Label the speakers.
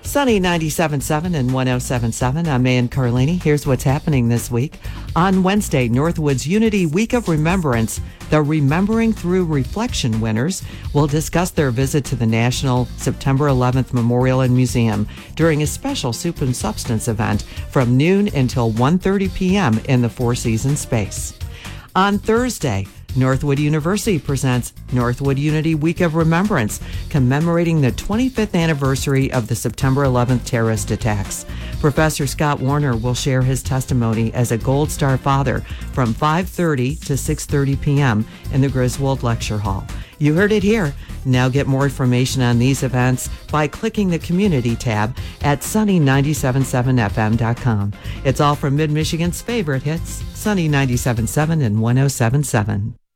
Speaker 1: Sunny 97.7 and 107.7. I'm Ann Carlini. Here's what's happening this week. On Wednesday, Northwood's Unity Week of Remembrance, the Remembering Through Reflection winners will discuss their visit to the National September 11th Memorial and Museum during a special Soup and Substance event from noon until 1:30 p.m. in the Four Seasons space. On Thursday, Northwood University presents Northwood Unity Week of Remembrance, commemorating the 25th anniversary of the September 11th terrorist attacks. Professor Scott Warner will share his testimony as a Gold Star Father from 5:30 to 6:30 p.m. in the Griswold Lecture Hall. You heard it here. Now get more information on these events by clicking the Community tab at sunny977fm.com. It's all from Mid-Michigan's favorite hits, Sunny 97.7 and 107.7.